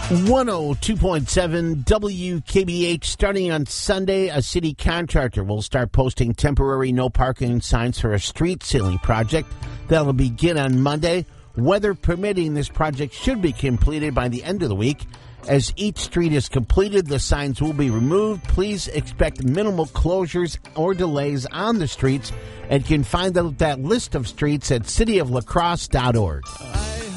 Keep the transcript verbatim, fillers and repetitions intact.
one oh two point seven W K B H. Starting on Sunday, a city contractor will start posting temporary no parking signs for a street sealing project that'll begin on Monday. Weather permitting, this project should be completed by the end of the week. As each street is completed, the signs will be removed. Please expect minimal closures or delays on the streets, and you can find out that list of streets at city of la crosse dot org.